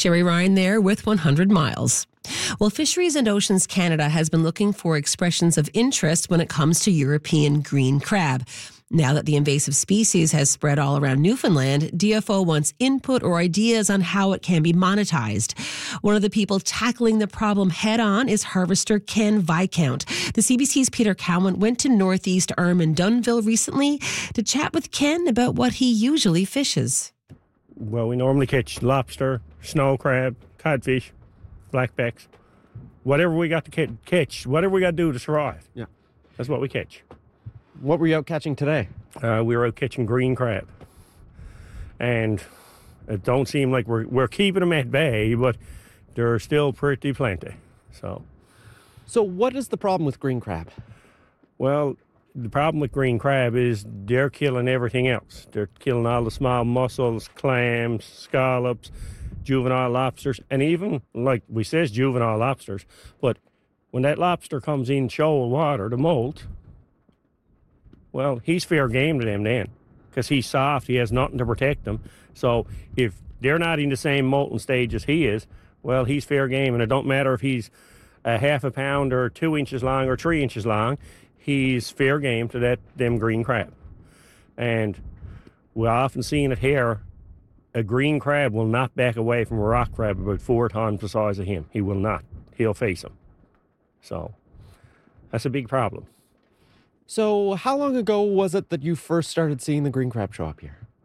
Sherry Ryan there with 100 Miles. Well, Fisheries and Oceans Canada has been looking for expressions of interest when it comes to European green crab. Now that the invasive species has spread all around Newfoundland, DFO wants input or ideas on how it can be monetized. One of the people tackling the problem head-on is harvester Ken Viscount. The CBC's Peter Cowan went to Northeast Arm Dunnville recently to chat with Ken about what he usually fishes. Well, we normally catch lobster, snow crab, codfish, blackbacks, whatever we got to catch, whatever we got to do to survive. Yeah. That's what we catch. What were you out catching today? We were out catching green crab. And it don't seem like we're keeping them at bay, but they're still pretty plenty. So what is the problem with green crab? Well, the problem with green crab is they're killing everything else. They're killing all the small mussels, clams, scallops, juvenile lobsters, and even, like we says, juvenile lobsters. But when that lobster comes in shoal water, the molt, well, he's fair game to them then, because he's soft. He has nothing to protect them. So if they're not in the same molting stage as he is, well, he's fair game. And it don't matter if he's a half a pound or 2 inches long or 3 inches long, he's fair game to them green crab. And we're often seeing it here. A green crab will not back away from a rock crab about 4 times the size of him. He will not. He'll face him. So that's a big problem. So how long ago was it that you first started seeing the green crab show up here?